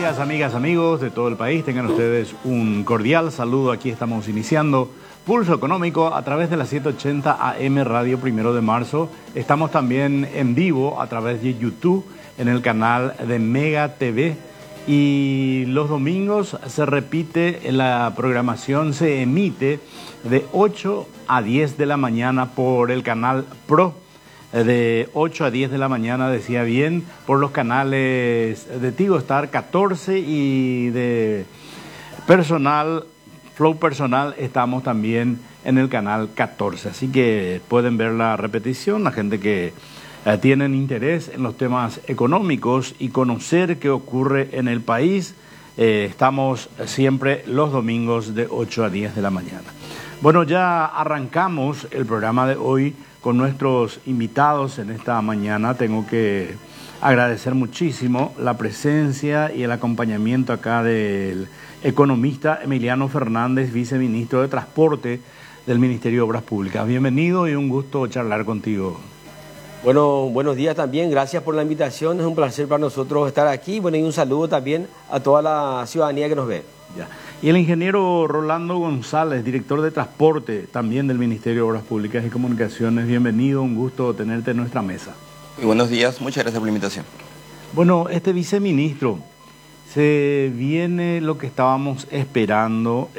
amigas, amigos de todo el país, tengan ustedes un cordial saludo. Aquí estamos iniciando Pulso Económico a través de la 780 AM Radio 1 de Marzo. Estamos también en vivo a través de YouTube en el canal de Mega TV. Y los domingos se repite, la programación se emite de 8 a 10 de la mañana por el canal Pro. De 8 a 10 de la mañana, decía bien, por los canales de Tigo Star 14 y de Personal, Flow Personal, estamos también en el canal 14. Así que pueden ver la repetición, la gente que tienen interés en los temas económicos y conocer qué ocurre en el país. Estamos siempre los domingos de 8 a 10 de la mañana. Bueno, ya arrancamos el programa de hoy con nuestros invitados en esta mañana. Tengo que agradecer muchísimo la presencia y el acompañamiento acá del economista Emiliano Fernández, viceministro de Transporte del Ministerio de Obras Públicas. Bienvenido y un gusto charlar contigo. Bueno, buenos días también, gracias por la invitación, es un placer para nosotros estar aquí. Bueno, y un saludo también a toda la ciudadanía que nos ve. Ya. Y el ingeniero Rolando González, director de Transporte también del Ministerio de Obras Públicas y Comunicaciones. Bienvenido, un gusto tenerte en nuestra mesa. Muy buenos días, muchas gracias por la invitación. Bueno, viceministro, se viene lo que estábamos esperando,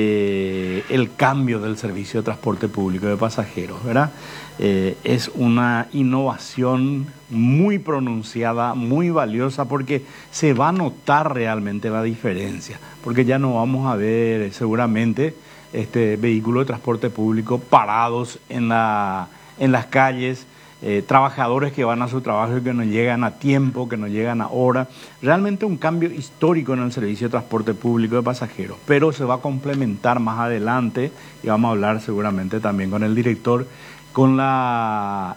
el cambio del servicio de transporte público de pasajeros, ¿verdad? Es una innovación muy pronunciada, muy valiosa, porque se va a notar realmente la diferencia, porque ya no vamos a ver seguramente vehículos de transporte público parados en las calles, trabajadores que van a su trabajo y que no llegan a tiempo, que no llegan a hora. Realmente un cambio histórico en el servicio de transporte público de pasajeros, pero se va a complementar más adelante y vamos a hablar seguramente también con el director con la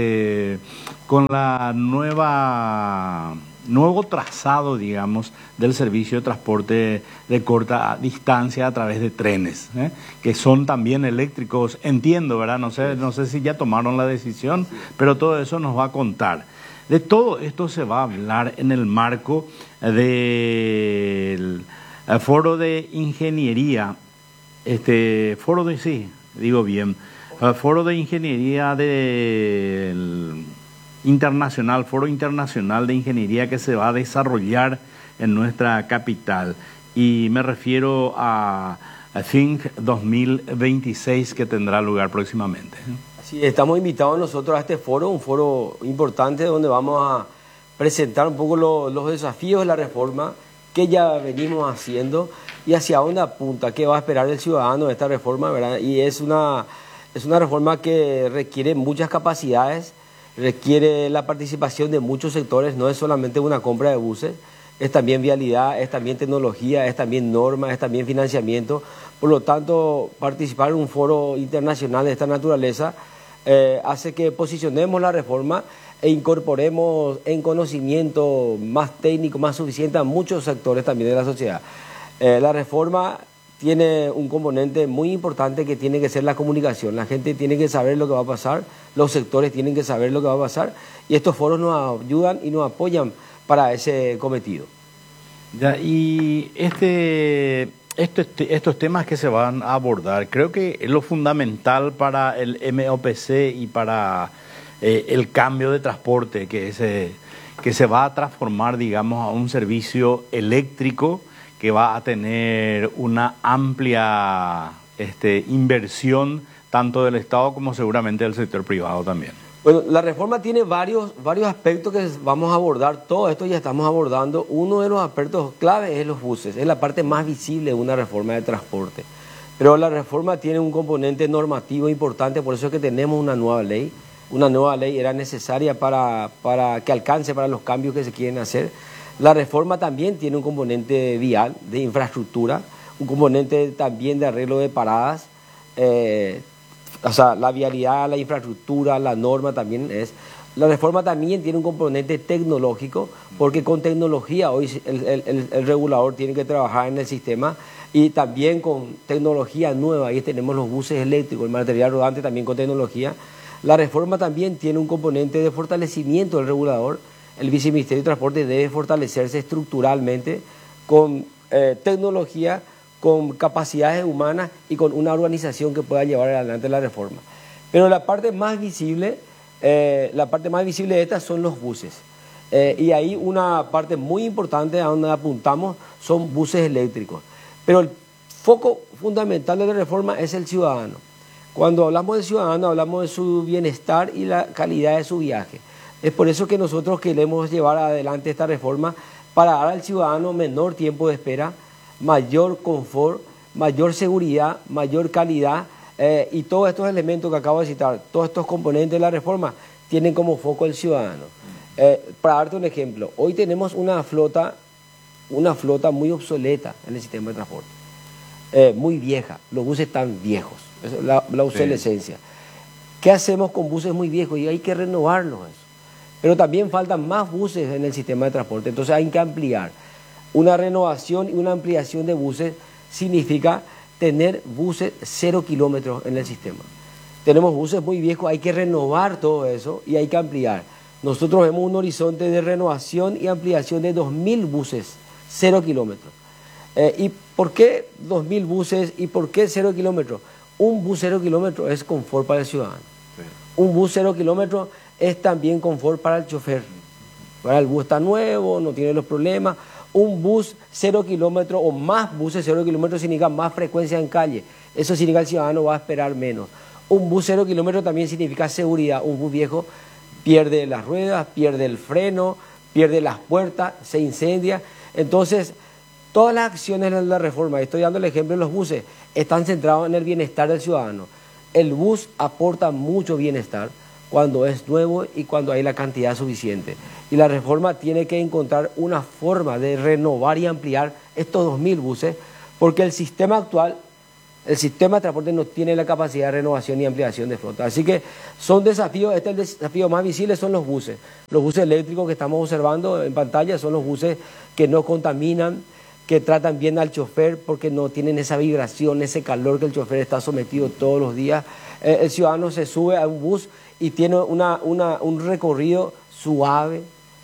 nuevo trazado, digamos, del servicio de transporte de corta distancia a través de trenes, que son también eléctricos, entiendo, ¿verdad? No sé si ya tomaron la decisión, pero todo eso nos va a contar. De todo esto se va a hablar en el marco del Foro de Ingeniería, Foro de Ingeniería del Internacional, Foro Internacional de Ingeniería que se va a desarrollar en nuestra capital. Y me refiero a Think 2026 que tendrá lugar próximamente. Sí, estamos invitados nosotros a este foro, un foro importante donde vamos a presentar un poco los desafíos de la reforma que ya venimos haciendo y hacia dónde apunta, qué va a esperar el ciudadano de esta reforma, ¿verdad? Y es una reforma que requiere muchas capacidades, requiere la participación de muchos sectores, no es solamente una compra de buses, es también vialidad, es también tecnología, es también norma, es también financiamiento. Por lo tanto, participar en un foro internacional de esta naturaleza hace que posicionemos la reforma e incorporemos en conocimiento más técnico, más suficiente a muchos sectores también de la sociedad. La reforma tiene un componente muy importante que tiene que ser la comunicación. La gente tiene que saber lo que va a pasar, los sectores tienen que saber lo que va a pasar y estos foros nos ayudan y nos apoyan para ese cometido. Ya, y estos temas que se van a abordar, creo que lo fundamental para el MEOPC y para el cambio de transporte que se va a transformar, digamos, a un servicio eléctrico que va a tener una amplia inversión tanto del Estado como seguramente del sector privado también. Bueno, la reforma tiene varios aspectos que vamos a abordar. Todo esto ya estamos abordando. Uno de los aspectos claves es los buses. Es la parte más visible de una reforma de transporte. Pero la reforma tiene un componente normativo importante, por eso es que tenemos una nueva ley. Una nueva ley era necesaria para que alcance para los cambios que se quieren hacer. La reforma también tiene un componente vial, de infraestructura, un componente también de arreglo de paradas. La vialidad, la infraestructura, la norma también es. La reforma también tiene un componente tecnológico, porque con tecnología hoy el regulador tiene que trabajar en el sistema y también con tecnología nueva. Ahí tenemos los buses eléctricos, el material rodante también con tecnología. La reforma también tiene un componente de fortalecimiento del regulador el Viceministerio de Transporte debe fortalecerse estructuralmente con tecnología, con capacidades humanas y con una organización que pueda llevar adelante la reforma. Pero la parte más visible de estas son los buses. Y ahí una parte muy importante a donde apuntamos son buses eléctricos. Pero el foco fundamental de la reforma es el ciudadano. Cuando hablamos del ciudadano, hablamos de su bienestar y la calidad de su viaje. Es por eso que nosotros queremos llevar adelante esta reforma para dar al ciudadano menor tiempo de espera, mayor confort, mayor seguridad, mayor calidad y todos estos elementos que acabo de citar, todos estos componentes de la reforma tienen como foco el ciudadano. Para darte un ejemplo, hoy tenemos una flota muy obsoleta en el sistema de transporte, muy vieja, los buses están viejos, esa es la obsolescencia. ¿Qué hacemos con buses muy viejos? Y hay que renovarlos eso. Pero también faltan más buses en el sistema de transporte, entonces hay que ampliar. Una renovación y una ampliación de buses significa tener buses 0 kilómetros en el sistema. Tenemos buses muy viejos, hay que renovar todo eso y hay que ampliar. Nosotros vemos un horizonte de renovación y ampliación de 2.000 buses, 0 kilómetros. ¿Y por qué 2.000 buses y por qué 0 kilómetros? Un bus 0 kilómetros es confort para el ciudadano. Sí. Un bus 0 kilómetros es también confort para el chofer. Para el bus está nuevo, no tiene los problemas. Un bus 0 kilómetros o más buses 0 kilómetros significa más frecuencia en calle. Eso significa que el ciudadano va a esperar menos. Un bus 0 kilómetros también significa seguridad. Un bus viejo pierde las ruedas, pierde el freno, pierde las puertas, se incendia. Entonces, todas las acciones de la reforma, estoy dando el ejemplo de los buses, están centrados en el bienestar del ciudadano. El bus aporta mucho bienestar cuando es nuevo y cuando hay la cantidad suficiente. Y la reforma tiene que encontrar una forma de renovar y ampliar estos 2.000 buses, porque el sistema actual, el sistema de transporte no tiene la capacidad de renovación y ampliación de flota. Así que son desafíos, el desafío más visible son los buses. Los buses eléctricos que estamos observando en pantalla son los buses que no contaminan, que tratan bien al chofer porque no tienen esa vibración, ese calor que el chofer está sometido todos los días. El ciudadano se sube a un bus y tiene un recorrido suave,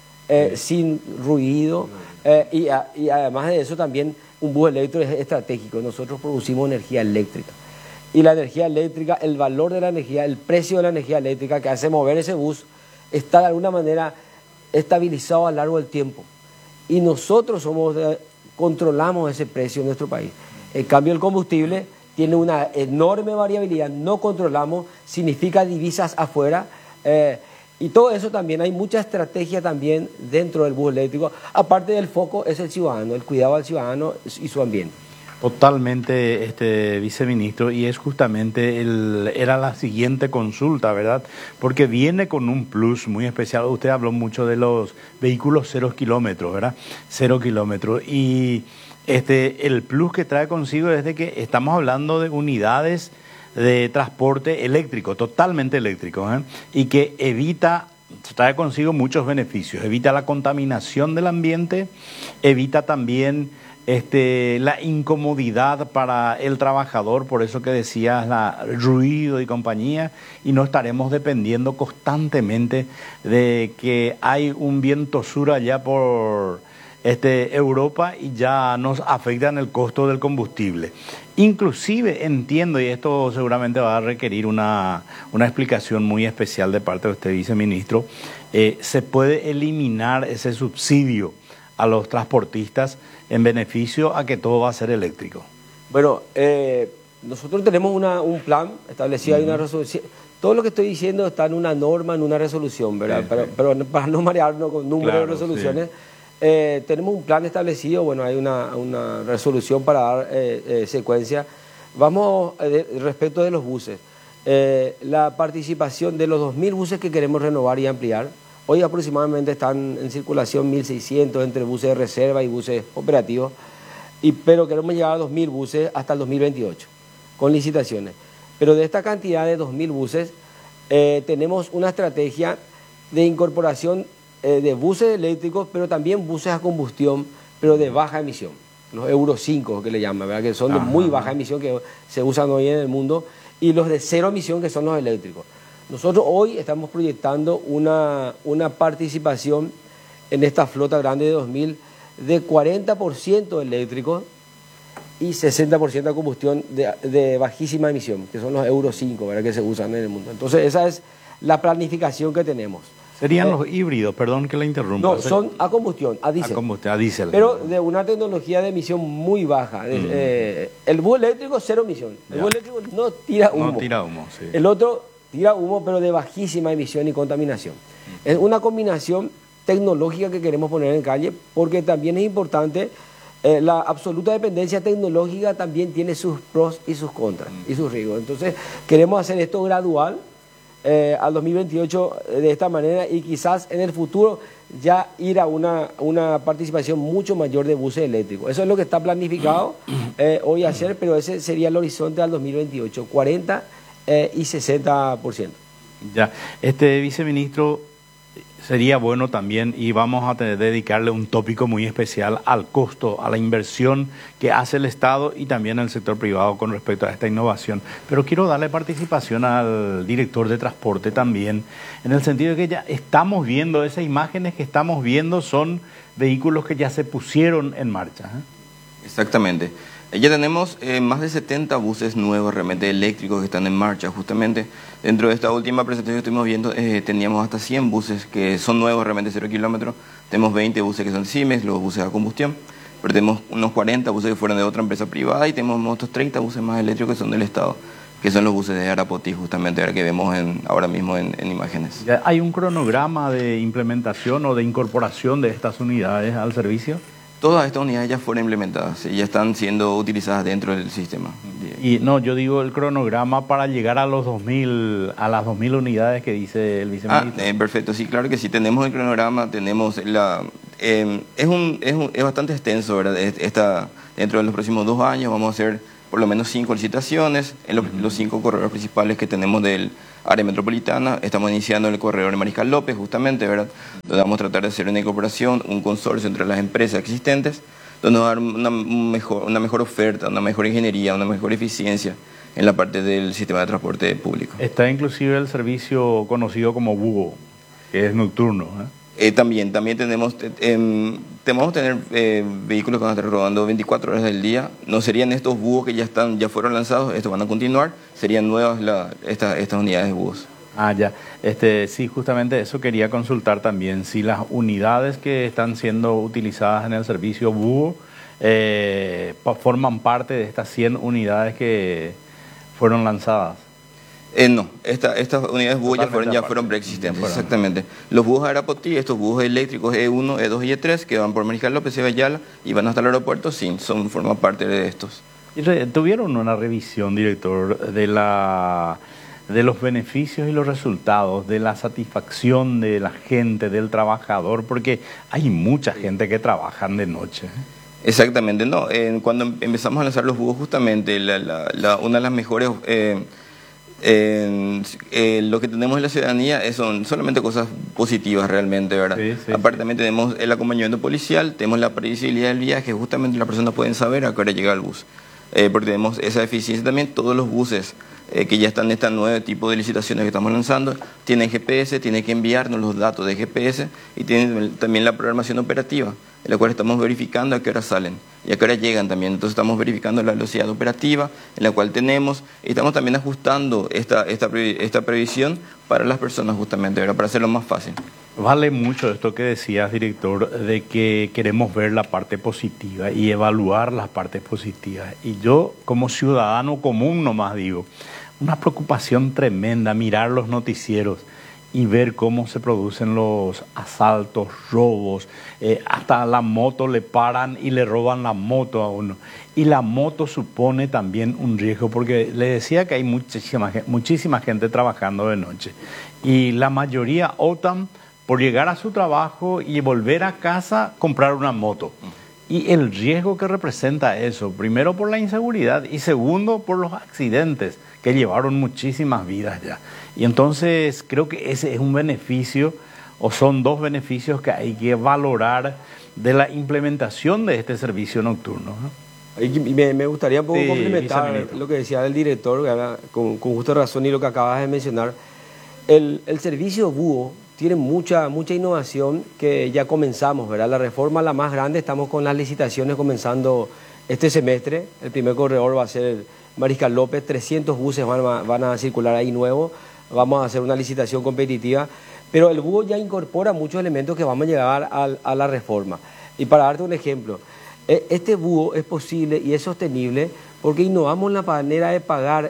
sin ruido, y además de eso también un bus eléctrico es estratégico. Nosotros producimos energía eléctrica y la energía eléctrica, el valor de la energía, el precio de la energía eléctrica que hace mover ese bus está de alguna manera estabilizado a lo largo del tiempo y nosotros controlamos ese precio en nuestro país. En cambio el combustible tiene una enorme variabilidad, no controlamos, significa divisas afuera, y todo eso también, hay mucha estrategia también dentro del bus eléctrico, aparte del foco es el ciudadano, el cuidado al ciudadano y su ambiente. Totalmente, viceministro, y es justamente era la siguiente consulta, ¿verdad? Porque viene con un plus muy especial. Usted habló mucho de los vehículos 0 kilómetros, ¿verdad? 0 kilómetros. Y el plus que trae consigo es de que estamos hablando de unidades de transporte eléctrico, totalmente eléctrico, y que trae consigo muchos beneficios. Evita la contaminación del ambiente, evita también la incomodidad para el trabajador, por eso que decías, ruido y compañía, y no estaremos dependiendo constantemente de que hay un viento sur allá por Europa y ya nos afecta en el costo del combustible. Inclusive entiendo, y esto seguramente va a requerir una explicación muy especial de parte de usted, viceministro, se puede eliminar ese subsidio a los transportistas en beneficio a que todo va a ser eléctrico. Bueno, nosotros tenemos un plan establecido, hay una resolución. Todo lo que estoy diciendo está en una norma, en una resolución, ¿verdad? Pero para no marearnos con números de resoluciones, tenemos un plan establecido, bueno, hay una resolución para dar secuencia. Vamos, respecto de los buses, la participación de los 2.000 buses que queremos renovar y ampliar. Hoy aproximadamente están en circulación 1.600 entre buses de reserva y buses operativos, pero queremos llegar a 2.000 buses hasta el 2028, con licitaciones. Pero de esta cantidad de 2.000 buses, tenemos una estrategia de incorporación de buses eléctricos, pero también buses a combustión, pero de baja emisión, los Euro 5 que le llaman, ¿verdad? Que son de muy baja emisión, que se usan hoy en el mundo, y los de cero emisión, que son los eléctricos. Nosotros hoy estamos proyectando una participación en esta flota grande de 2000 de 40% eléctricos y 60% de combustión de bajísima emisión, que son los Euro 5, ¿verdad?, que se usan en el mundo. Entonces esa es la planificación que tenemos. Serían los híbridos, perdón que la interrumpa. No, son a combustión, a diésel. A diésel. Pero de una tecnología de emisión muy baja. El bus eléctrico, cero emisión. El bus eléctrico no tira humo. No tira humo, sí. El otro tira humo, pero de bajísima emisión y contaminación. Es una combinación tecnológica que queremos poner en calle, porque también es importante, la absoluta dependencia tecnológica también tiene sus pros y sus contras y sus riesgos. Entonces, queremos hacer esto gradual al 2028 de esta manera y quizás en el futuro ya ir a una participación mucho mayor de buses eléctricos. Eso es lo que está planificado hoy hacer, pero ese sería el horizonte al 2028, 40 y 60%. Ya, viceministro, sería bueno también, y vamos a dedicarle un tópico muy especial al costo, a la inversión que hace el Estado y también el sector privado con respecto a esta innovación. Pero quiero darle participación al director de transporte también, en el sentido de que ya estamos viendo, esas imágenes que estamos viendo son vehículos que ya se pusieron en marcha. Exactamente. Ya tenemos más de 70 buses nuevos realmente eléctricos que están en marcha. Justamente dentro de esta última presentación que estuvimos viendo teníamos hasta 100 buses que son nuevos realmente 0 kilómetros. Tenemos 20 buses que son Siemens, los buses a combustión. Pero tenemos unos 40 buses que fueron de otra empresa privada y tenemos otros 30 buses más eléctricos que son del Estado, que son los buses de Arapoti justamente ahora que vemos ahora mismo en imágenes. ¿Ya hay un cronograma de implementación o de incorporación de estas unidades al servicio? Todas estas unidades ya fueron implementadas y ya están siendo utilizadas dentro del sistema. Y no, yo digo el cronograma para llegar a los 2000, a las 2000 unidades que dice el viceministro. Perfecto, sí, claro que sí, tenemos el cronograma, tenemos es bastante extenso, ¿verdad? Dentro de los próximos 2 años vamos a hacer por lo menos 5 licitaciones en los 5 corredores principales que tenemos del área metropolitana. Estamos iniciando el corredor de Mariscal López, justamente, ¿verdad?, donde vamos a tratar de hacer una incorporación, un consorcio entre las empresas existentes, donde nos va a dar una mejor oferta, una mejor ingeniería, una mejor eficiencia en la parte del sistema de transporte público. Está inclusive el servicio conocido como Búho, que es nocturno, También tenemos, vamos a tener vehículos que van a estar rodando 24 horas del día. No serían estos búhos que ya fueron lanzados, estos van a continuar, serían nuevas estas unidades de búhos. Ya. Sí, justamente eso quería consultar también, si las unidades que están siendo utilizadas en el servicio Búho forman parte de estas 100 unidades que fueron lanzadas. No, estas unidades búhos ya fueron preexistentes, exactamente. Los búhos Arapoti, estos búhos eléctricos E1, E2 y E3 que van por Mariscal López y Ayala y van hasta el aeropuerto, sí, forman parte de estos. ¿Tuvieron una revisión, director, de los beneficios y los resultados, de la satisfacción de la gente, del trabajador? Porque hay mucha gente que trabaja de noche. Exactamente, no. Cuando empezamos a lanzar los búhos, justamente una de las mejores... lo que tenemos en la ciudadanía son solamente cosas positivas realmente, ¿verdad? Sí, aparte también tenemos el acompañamiento policial, tenemos la previsibilidad del viaje, justamente las personas pueden saber a qué hora llega el bus. Porque tenemos esa eficiencia también, todos los buses que ya están en este nuevo tipo de licitaciones que estamos lanzando, tienen GPS, tienen que enviarnos los datos de GPS y tienen también la programación operativa, en la cual estamos verificando a qué hora salen y a qué hora llegan también. Entonces estamos verificando la velocidad operativa en la cual tenemos y estamos también ajustando esta previsión para las personas justamente, ¿verdad?, para hacerlo más fácil. Vale mucho esto que decías, director, de que queremos ver la parte positiva y evaluar las partes positivas. Y yo, como ciudadano común nomás digo, una preocupación tremenda mirar los noticieros y ver cómo se producen los asaltos, robos, hasta la moto le paran y le roban la moto a uno. Y la moto supone también un riesgo, porque le decía que hay muchísima gente trabajando de noche. Y la mayoría optan por llegar a su trabajo y volver a casa, comprar una moto. Y el riesgo que representa eso, primero por la inseguridad y segundo por los accidentes que llevaron muchísimas vidas ya. Y entonces creo que ese es un beneficio, o son dos beneficios que hay que valorar de la implementación de este servicio nocturno, ¿no? Me gustaría un poco complementar lo que decía el director, con justa razón, y lo que acabas de mencionar. El servicio Búho tiene mucha innovación que ya comenzamos, ¿verdad? La reforma, la más grande, estamos con las licitaciones comenzando este semestre. El primer corredor va a ser Mariscal López, 300 buses van a circular ahí nuevos. Vamos a hacer una licitación competitiva, pero el búho ya incorpora muchos elementos que vamos a llevar a la reforma. Y para darte un ejemplo, este búho es posible y es sostenible porque innovamos la manera de pagar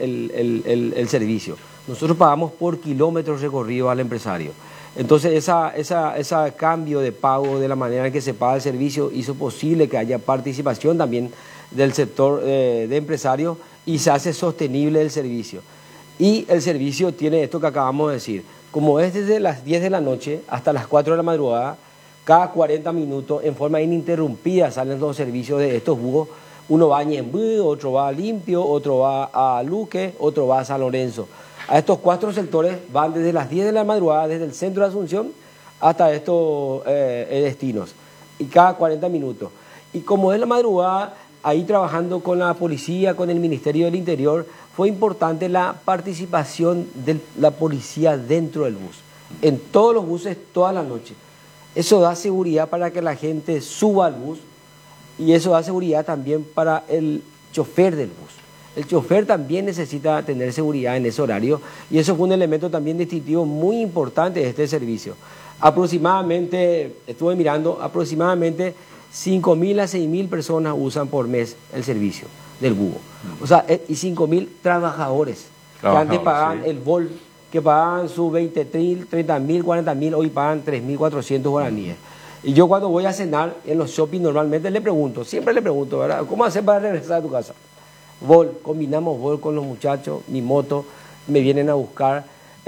el servicio. Nosotros pagamos por kilómetros recorridos al empresario. Entonces, ese cambio de pago de la manera en que se paga el servicio hizo posible que haya participación también del sector de empresarios y se hace sostenible el servicio. Y el servicio tiene esto que acabamos de decir. Como es desde las 10 de la noche hasta las 4 de la madrugada, cada 40 minutos, en forma ininterrumpida, salen los servicios de estos búhos. Uno va a Ñemby, otro va a Limpio, otro va a Luque, otro va a San Lorenzo. A estos 4 sectores van desde las 10 de la madrugada, desde el centro de Asunción, hasta estos destinos. Y cada 40 minutos. Y como es la madrugada, ahí trabajando con la policía, con el Ministerio del Interior, fue importante la participación de la policía dentro del bus. En todos los buses, toda la noche. Eso da seguridad para que la gente suba al bus y eso da seguridad también para el chofer del bus. El chofer también necesita tener seguridad en ese horario y eso fue un elemento también distintivo muy importante de este servicio. Aproximadamente, estuve mirando, aproximadamente 5.000 a 6.000 personas usan por mes el servicio del búho. O sea, y 5.000 trabajadores que antes pagaban el vol, que pagaban sus 20.000, 30.000, 40.000, hoy pagan 3.400 guaraníes. Y yo cuando voy a cenar en los shopping normalmente siempre le pregunto, ¿verdad? ¿Cómo hacer para regresar a tu casa? Vol, combinamos vol con los muchachos, mi moto, me vienen a buscar.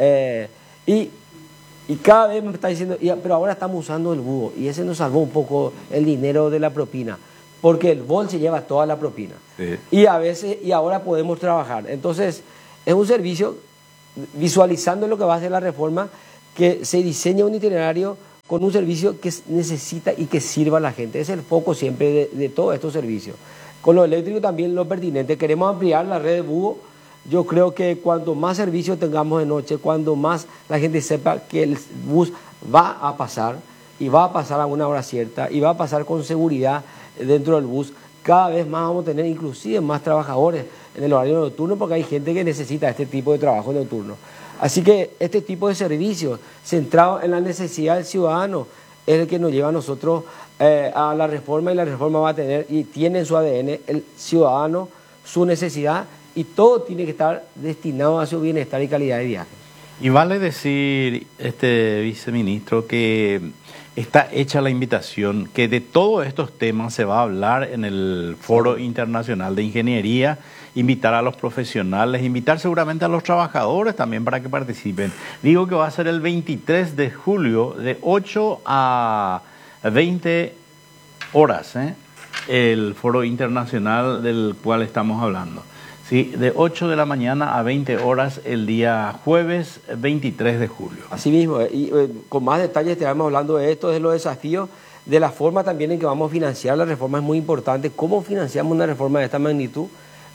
Y cada vez me está diciendo, pero ahora estamos usando el búho y ese nos salvó un poco el dinero de la propina, porque el vol se lleva toda la propina. Sí. Y ahora podemos trabajar. Entonces, es un servicio, visualizando lo que va a ser la reforma, que se diseña un itinerario con un servicio que necesita y que sirva a la gente. Es el foco siempre de todos estos servicios. Con lo eléctrico también lo pertinente. Queremos ampliar la red de búho. Yo creo que cuanto más servicios tengamos de noche, cuando más la gente sepa que el bus va a pasar, y va a pasar a una hora cierta, y va a pasar con seguridad dentro del bus, cada vez más vamos a tener inclusive más trabajadores en el horario nocturno, porque hay gente que necesita este tipo de trabajo nocturno. Así que este tipo de servicios, centrados en la necesidad del ciudadano, es el que nos lleva a nosotros a la reforma, y la reforma va a tener y tiene en su ADN el ciudadano, su necesidad, y todo tiene que estar destinado a su bienestar y calidad de viaje. Y vale decir, viceministro, que está hecha la invitación, que de todos estos temas se va a hablar en el Foro Internacional de Ingeniería, invitar a los profesionales, invitar seguramente a los trabajadores también para que participen. Digo que va a ser el 23 de julio de 8 a 20 horas, el Foro Internacional del cual estamos hablando. Sí, de 8 de la mañana a 20 horas el día jueves 23 de julio. Así mismo, y con más detalles estaremos hablando de esto, de los desafíos, de la forma también en que vamos a financiar la reforma. Es muy importante cómo financiamos una reforma de esta magnitud,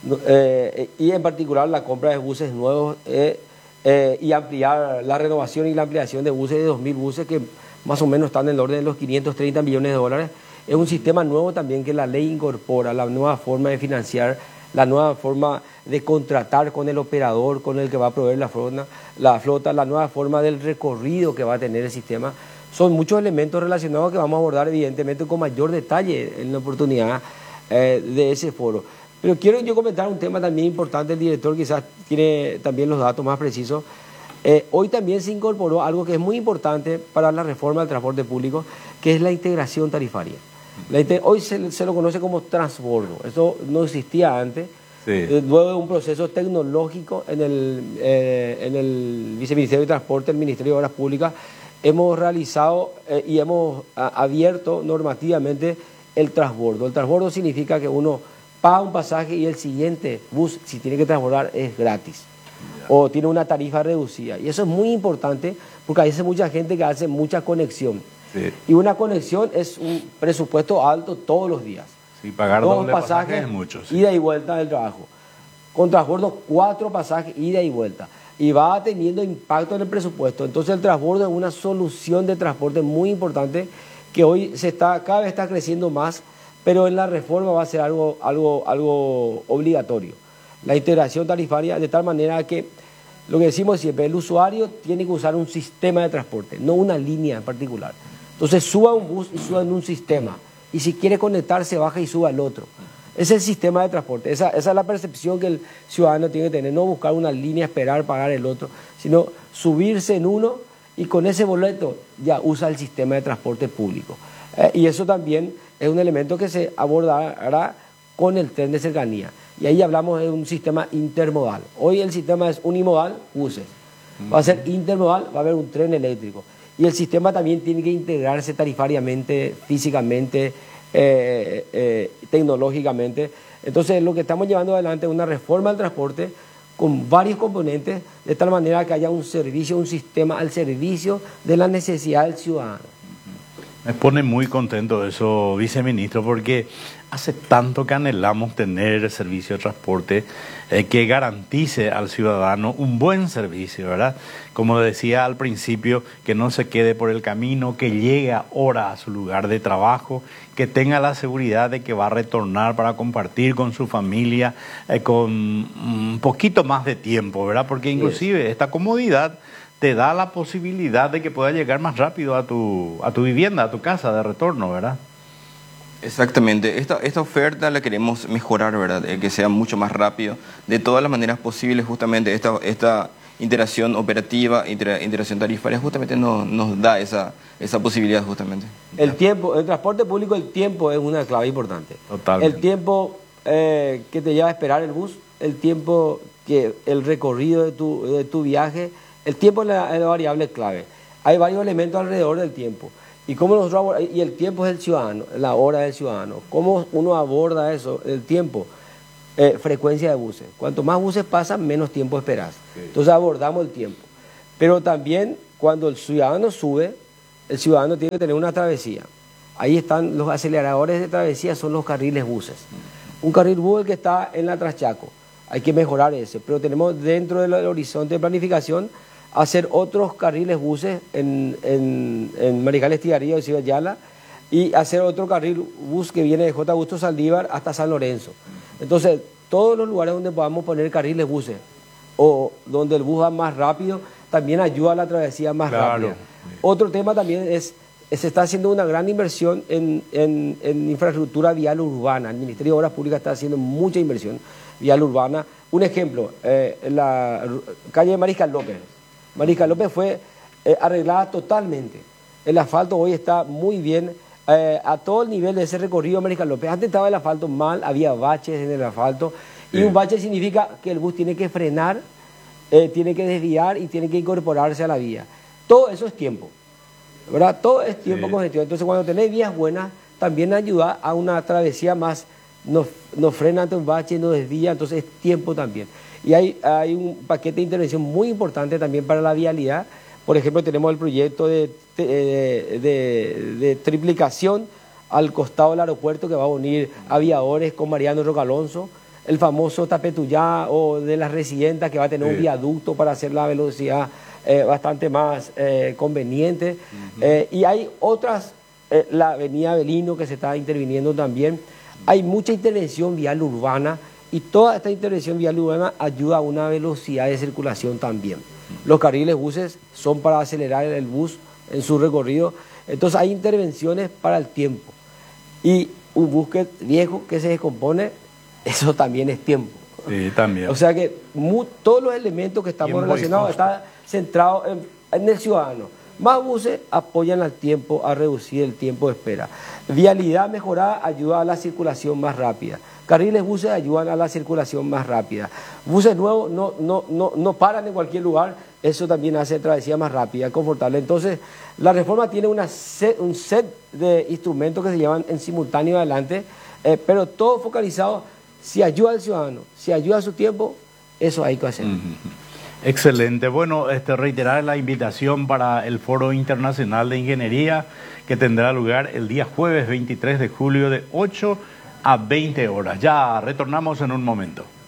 y en particular la compra de buses nuevos y ampliar la renovación y la ampliación de buses, de 2.000 buses que más o menos están en el orden de los 530 millones de dólares. Es un sistema nuevo también que la ley incorpora, la nueva forma de financiar, la nueva forma de contratar con el operador, con el que va a proveer la flota, la nueva forma del recorrido que va a tener el sistema. Son muchos elementos relacionados que vamos a abordar evidentemente con mayor detalle en la oportunidad de ese foro. Pero quiero yo comentar un tema también importante, el director quizás tiene también los datos más precisos. Hoy también se incorporó algo que es muy importante para la reforma del transporte público, que es la integración tarifaria. Hoy se lo conoce como transbordo. Eso no existía antes. Sí. Luego de un proceso tecnológico en el Viceministerio de Transporte, el Ministerio de Obras Públicas, hemos realizado y hemos abierto normativamente el transbordo. El transbordo significa que uno paga un pasaje y el siguiente bus, si tiene que transbordar, es gratis. O tiene una tarifa reducida. Y eso es muy importante porque hay mucha gente que hace mucha conexión. Sí. Y una conexión es un presupuesto alto todos los días. Sí, pagar doble pasaje es mucho. Sí. Ida y vuelta del trabajo. Con transbordo, 4 pasajes, ida y vuelta. y va teniendo impacto en el presupuesto. Entonces el transbordo es una solución de transporte muy importante que hoy cada vez está creciendo más, pero en la reforma va a ser algo obligatorio. La integración tarifaria de tal manera que, lo que decimos siempre, el usuario tiene que usar un sistema de transporte, no una línea en particular. Entonces suba un bus y suba en un sistema, y si quiere conectarse baja y suba al otro. Ese es el sistema de transporte, esa es la percepción que el ciudadano tiene que tener, no buscar una línea, esperar, pagar el otro, sino subirse en uno y con ese boleto ya usa el sistema de transporte público. Y eso también es un elemento que se abordará con el tren de cercanía. Y ahí hablamos de un sistema intermodal. Hoy el sistema es unimodal, buses. Va a ser intermodal, va a haber un tren eléctrico. Y el sistema también tiene que integrarse tarifariamente, físicamente, tecnológicamente. Entonces lo que estamos llevando adelante es una reforma del transporte con varios componentes, de tal manera que haya un servicio, un sistema al servicio de la necesidad del ciudadano. Me pone muy contento eso, viceministro, porque hace tanto que anhelamos tener servicio de transporte que garantice al ciudadano un buen servicio, ¿verdad? Como decía al principio, que no se quede por el camino, que llegue ahora a su lugar de trabajo, que tenga la seguridad de que va a retornar para compartir con su familia con un poquito más de tiempo, ¿verdad? Porque inclusive esta comodidad te da la posibilidad de que pueda llegar más rápido a tu vivienda, a tu casa de retorno, ¿verdad? Exactamente. Esta oferta la queremos mejorar, ¿verdad? Que sea mucho más rápido. De todas las maneras posibles, justamente esta interacción operativa, interacción tarifaria, justamente nos da esa posibilidad, justamente. El tiempo, el transporte público, el tiempo es una clave importante. Totalmente. El tiempo que te lleva a esperar el bus, el tiempo el recorrido de tu viaje, el tiempo es la variable clave. Hay varios elementos alrededor del tiempo. Y el tiempo es el ciudadano, la hora del ciudadano. ¿Cómo uno aborda eso, el tiempo? Frecuencia de buses. Cuanto más buses pasan, menos tiempo esperas. Sí. Entonces abordamos el tiempo. Pero también cuando el ciudadano sube, el ciudadano tiene que tener una travesía. Ahí están los aceleradores de travesía, son los carriles buses. Un carril bus que está en la Traschaco. Hay que mejorar ese. Pero tenemos dentro del horizonte de planificación hacer otros carriles buses en Mariscal Estigarribia y Ciudad Yala, y hacer otro carril bus que viene de J. Augusto Saldívar hasta San Lorenzo. Entonces, todos los lugares donde podamos poner carriles buses o donde el bus va más rápido, también ayuda a la travesía más rápida. Otro tema también se está haciendo una gran inversión en infraestructura vial urbana. El Ministerio de Obras Públicas está haciendo mucha inversión vial urbana. Un ejemplo, la calle de Mariscal López. Mariscal López fue arreglada totalmente. El asfalto hoy está muy bien a todo el nivel de ese recorrido de Mariscal López. Antes estaba el asfalto mal, había baches en el asfalto. Sí. Y un bache significa que el bus tiene que frenar, tiene que desviar y tiene que incorporarse a la vía. Todo eso es tiempo, ¿verdad? Todo es tiempo con gestión. Entonces cuando tenés vías buenas, también ayuda a una travesía más, no frena ante un bache, no desvía, entonces es tiempo también. Y hay un paquete de intervención muy importante también para la vialidad. Por ejemplo, tenemos el proyecto de triplicación al costado del aeropuerto que va a unir Aviadores con Mariano Roca Alonso, el famoso Tapetuyá o de las Residentas que va a tener un viaducto para hacer la velocidad bastante más conveniente. Y hay otras, la avenida Avelino que se está interviniendo también. Hay mucha intervención vial urbana. Y toda esta intervención vial urbana ayuda a una velocidad de circulación también. Los carriles buses son para acelerar el bus en su recorrido. Entonces hay intervenciones para el tiempo. Y un bus viejo que se descompone, eso también es tiempo. Sí, también. O sea que todos los elementos que estamos relacionados están centrados en el ciudadano. Más buses apoyan al tiempo, a reducir el tiempo de espera. Vialidad mejorada ayuda a la circulación más rápida. Carriles buses ayudan a la circulación más rápida. Buses nuevos no paran en cualquier lugar, eso también hace travesía más rápida, confortable. Entonces, la reforma tiene un set de instrumentos que se llevan en simultáneo adelante, pero todo focalizado, si ayuda al ciudadano, si ayuda a su tiempo, eso hay que hacer. Excelente. Bueno, reiterar la invitación para el Foro Internacional de Ingeniería que tendrá lugar el día jueves 23 de julio de 8 a 20 horas. Ya retornamos en un momento.